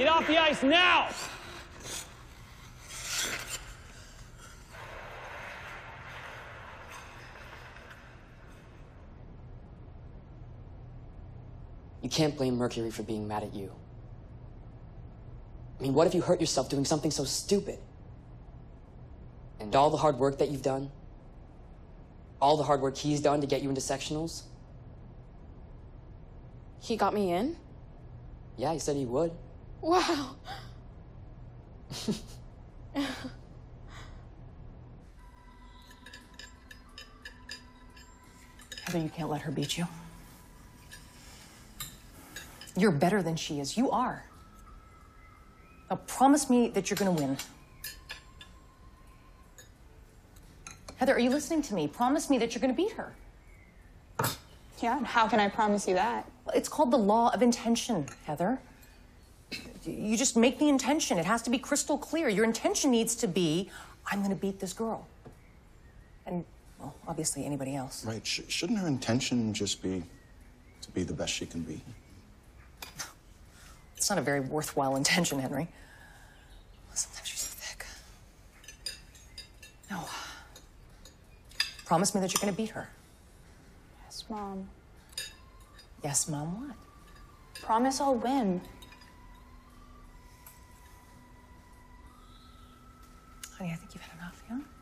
Get off the ice now! You can't blame Mercury for being mad at you. I mean, what if you hurt yourself doing something so stupid? And all the hard work that you've done, all the hard work he's done to get you into sectionals? He got me in? Yeah, he said he would. Wow. Heather, you can't let her beat you. You're better than she is. You are. Now promise me that you're gonna win. Heather, are you listening to me? Promise me that you're gonna beat her. Yeah, and how can I promise you that? It's called the law of intention, Heather. You just make the intention. It has to be crystal clear. Your intention needs to be, I'm gonna beat this girl. And, well, obviously anybody else. Right, shouldn't her intention just be to be the best she can be? It's not a very worthwhile intention, Henry. Sometimes you're so thick. No. Promise me that you're gonna beat her. Yes, Mom. Yes, Mom, what? Promise I'll win. Honey, I think you've had enough, yeah?